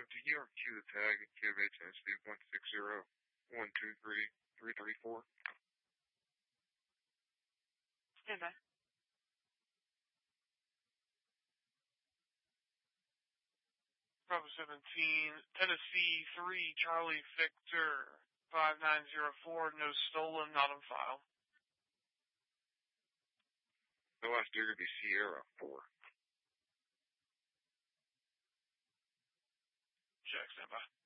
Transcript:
do you cue the tag at QHSD 160-123-334? Stand by. Bravo 17, Tennessee 3, Charlie Victor 5904, no stolen, not on file. The last digger be Sierra 4. Check, stand by.